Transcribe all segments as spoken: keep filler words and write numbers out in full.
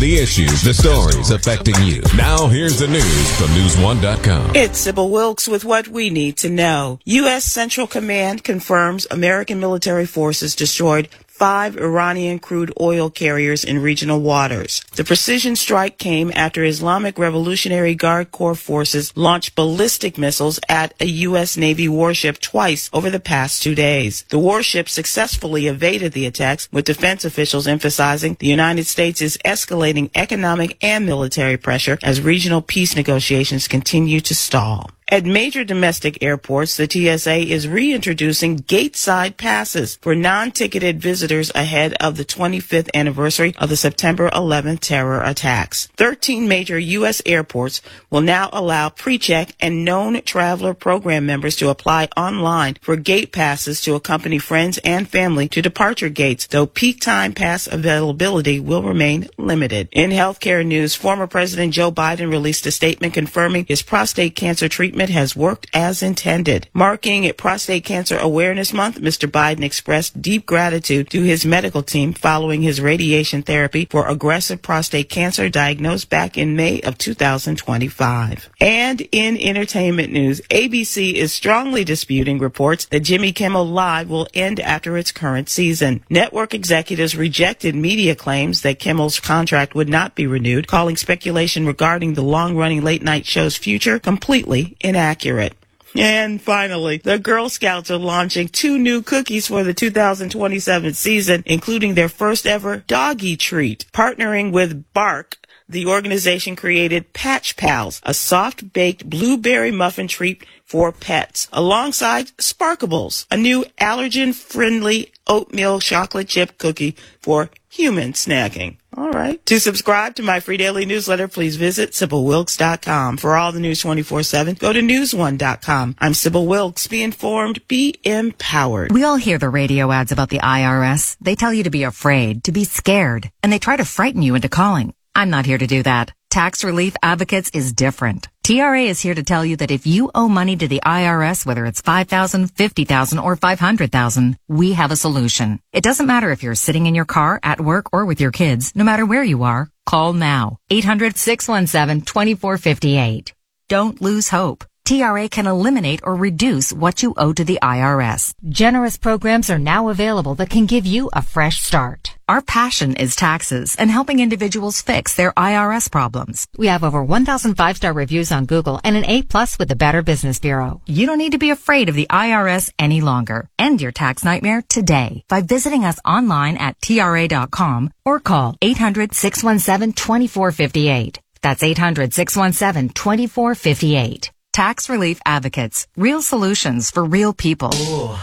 the issues, the stories affecting you. Now here's the news from news one dot com. It's Sybil Wilkes with what we need to know. U S. Central Command confirms American military forces destroyed five Iranian crude oil carriers in regional waters. The precision strike came after Islamic Revolutionary Guard Corps forces launched ballistic missiles at a U S. Navy warship twice over the past two days. The warship successfully evaded the attacks, with defense officials emphasizing the United States is escalating economic and military pressure as regional peace negotiations continue to stall. At major domestic airports, the T S A is reintroducing gate-side passes for non-ticketed visitors ahead of the twenty-fifth anniversary of the September eleventh terror attacks. Thirteen major U S airports will now allow pre-check and known traveler program members to apply online for gate passes to accompany friends and family to departure gates, though peak time pass availability will remain limited. In healthcare news, former President Joe Biden released a statement confirming his prostate cancer treatment has worked as intended. Marking it Prostate Cancer Awareness Month, Mister Biden expressed deep gratitude to his medical team following his radiation therapy for aggressive prostate cancer diagnosed back in May of two thousand twenty-five. And in entertainment news, A B C is strongly disputing reports that Jimmy Kimmel Live will end after its current season. Network executives rejected media claims that Kimmel's contract would not be renewed, calling speculation regarding the long-running late-night show's future completely inaccurate. And finally, the Girl Scouts are launching two new cookies for the two thousand twenty-seven season, including their first ever doggy treat. Partnering with Bark, the organization created Patch Pals, a soft-baked blueberry muffin treat for pets, alongside Sparkables, a new allergen-friendly oatmeal chocolate chip cookie for human snacking. All right. To subscribe to my free daily newsletter, please visit Sybil Wilkes dot com. For all the news twenty-four seven, go to news one dot com. I'm Sybil Wilkes. Be informed, be empowered. We all hear the radio ads about the I R S. They tell you to be afraid, to be scared, and they try to frighten you into calling. I'm not here to do that. Tax Relief Advocates is different. T R A is here to tell you that if you owe money to the I R S, whether it's five thousand dollars, fifty thousand dollars, or five hundred thousand dollars, we have a solution. It doesn't matter if you're sitting in your car, at work, or with your kids. No matter where you are, call now. eight hundred, six one seven, two four five eight. Don't lose hope. T R A can eliminate or reduce what you owe to the I R S. Generous programs are now available that can give you a fresh start. Our passion is taxes and helping individuals fix their I R S problems. We have over one thousand five-star reviews on Google and an A plus with the Better Business Bureau. You don't need to be afraid of the I R S any longer. End your tax nightmare today by visiting us online at T R A dot com or call eight hundred, six one seven, two four five eight. That's eight hundred, six one seven, two four five eight. Tax Relief Advocates. Real solutions for real people. Ooh.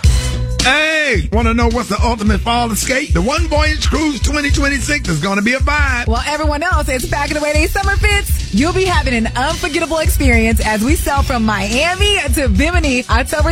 Hey, want to know what's the ultimate fall escape? The One Voyage Cruise twenty twenty-six is going to be a vibe. While everyone else is packing away their summer fits, you'll be having an unforgettable experience as we sail from Miami to Bimini October